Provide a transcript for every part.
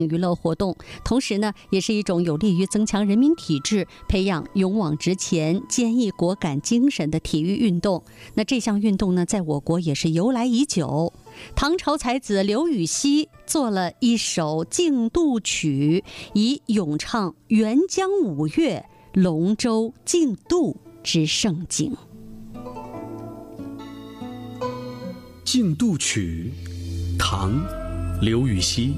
娱乐活动，同时呢，也是一种有利于增强人民体质、培养勇往直前、坚毅果敢精神的体育运动。那这项运动呢，在我国也是由来已久。唐朝才子刘禹锡作了一首竞渡曲，以咏唱沅江五月、龙舟竞渡之盛景。 竞渡曲，唐，刘禹锡。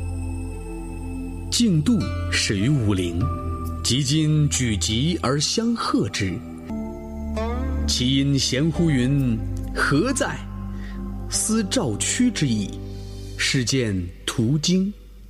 竞渡始于武陵，及今举籍而相和之。其因咸乎云：何在？思赵屈之意，是见途经。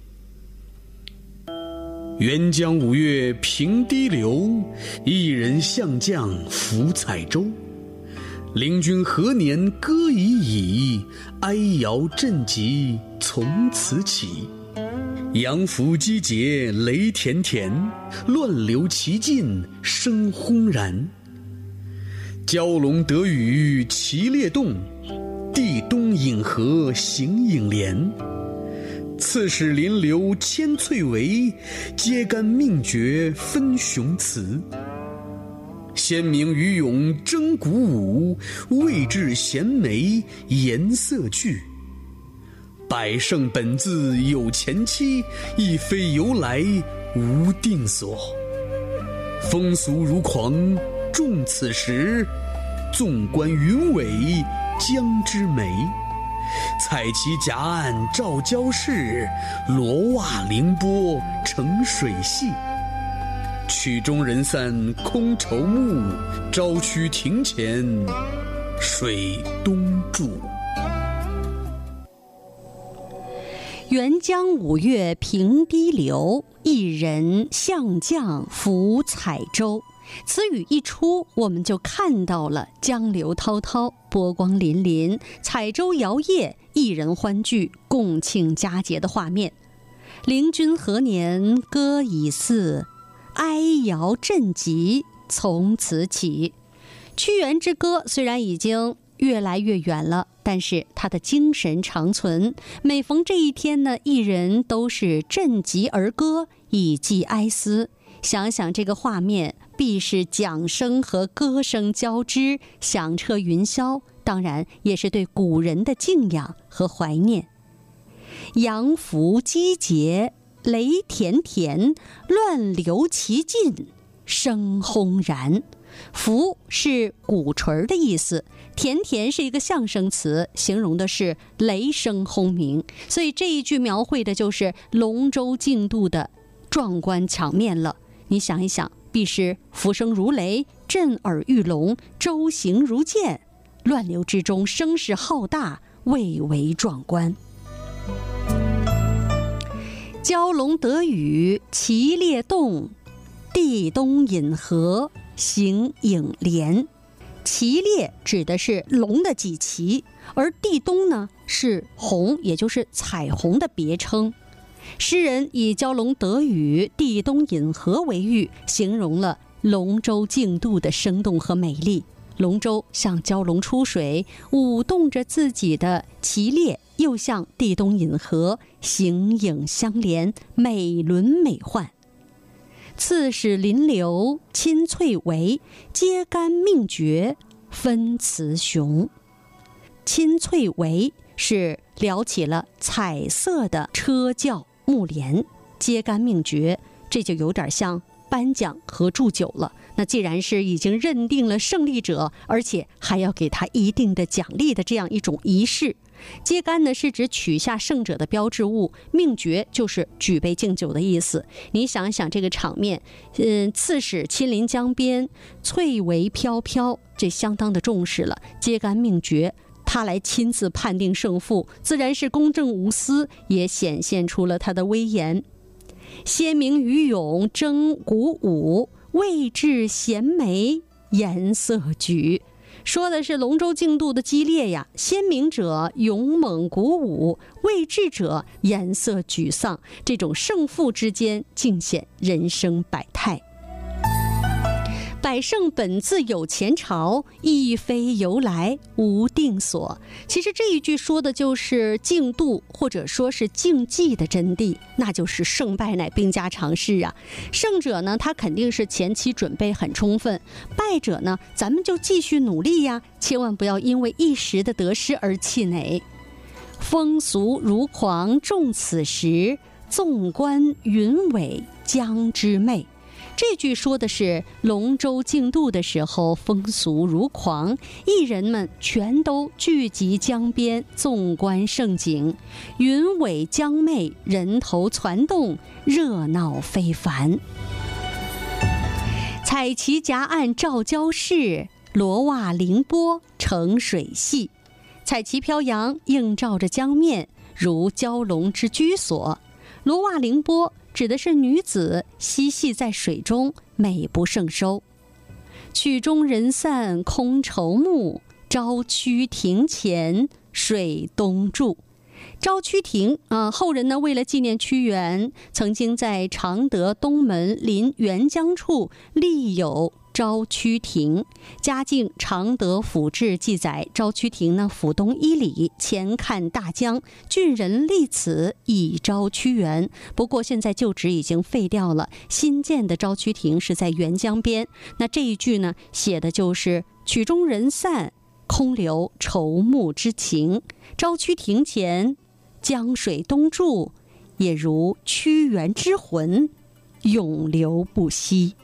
沅江五月平堤流，一人向将浮彩舟。灵均何年歌已矣，哀谣振籍从此起。扬浮击节雷田田，乱流其境声轰然。蛟龙得雨其列动，地东引河行影连。刺史临流千翠围，揭竿命绝分雄雌。先明余勇争鼓舞，未至衔枚颜色俱。百胜本自有前期，亦非由来无定所。风俗如狂众此时，纵观云尾江之眉。彩旗夹岸照礁市，罗袜凌波成水系。曲终人散空愁暮，朝驱庭前水东注。 沅江五月平堤流，一人向将浮彩舟。此语一出，我们就看到了江流滔滔，波光粼粼，彩舟摇曳，一人欢聚，共庆佳节的画面。灵均何年歌已似，哀谣振籍从此起。屈原之歌虽然已经越来越远了，但是他的精神长存。每逢这一天呢，艺人都是振籍而歌，以寄哀思。想想这个画面，必是桨声和歌声交织，响彻云霄，当然也是对古人的敬仰和怀念。扬浮击节雷田田，乱流其境声轰然。浮是鼓槌的意思，田田是一个象声词，形容的是雷声轰鸣，所以这一句描绘的就是龙舟竞渡的壮观场面了。你想一想，必是浮声如雷，震耳欲聋，舟行如箭，乱流之中声势浩大，蔚为壮观。蛟龙得雨其列动，地东引河行影连。旗列指的是龙的几旗，而地东呢是红，也就是彩虹的别称。诗人以蛟龙得雨、地东引河为喻，形容了龙舟竞渡的生动和美丽。龙舟像蛟龙出水，舞动着自己的旗列，又像地东引河，形影相连，美轮美奂。刺史临流亲翠围，揭竿命绝分雌雄。亲翠围是撩起了彩色的车轿幕帘，揭竿命绝，这就有点像颁奖和祝酒了。那既然是已经认定了胜利者，而且还要给他一定的奖励的这样一种仪式。揭竿呢是指取下胜者的标志物，命绝就是举杯敬酒的意思。你想想这个场面，刺史亲临江边，翠围飘飘，这相当的重视了。揭竿命绝，他来亲自判定胜负，自然是公正无私，也显现出了他的威严。先明余勇争鼓舞，未至衔枚颜色俱。说的是龙舟竞渡的激烈呀，先明者勇猛鼓舞，未至者颜色沮丧，这种胜负之间尽显人生百态。 百胜本自有前朝，亦非由来无定所。其实这一句说的就是竞渡或者说是竞技的真谛，那就是胜败乃兵家常事啊。胜者呢，他肯定是前期准备很充分；败者呢，咱们就继续努力呀，千万不要因为一时的得失而气馁。风俗如狂重此时，纵观云尾将之媚。这句说的是龙舟竞渡的时候风俗如狂，艺人们全都聚集江边纵观盛景，云尾江媚，人头攒动，热闹非凡。彩旗夹岸照礁市，罗袜凌波成水戏。彩旗飘扬，映照着江面，如蛟龙之居所。罗袜凌波指的是女子嬉戏在水中，美不胜收。曲终人散空愁目，朝曲庭前水东注。昭曲庭后人呢为了纪念屈原，曾经在常德东门临沅江处立有昭曲庭。嘉靖常德府志记载，昭曲庭呢府东1里，前看大江，郡人立此以昭屈原。不过现在旧址已经废掉了，新建的昭曲庭是在沅江边。那这一句呢写的就是曲终人散，空留愁目之情。昭曲庭前江水东注，也如屈原之魂永流不息。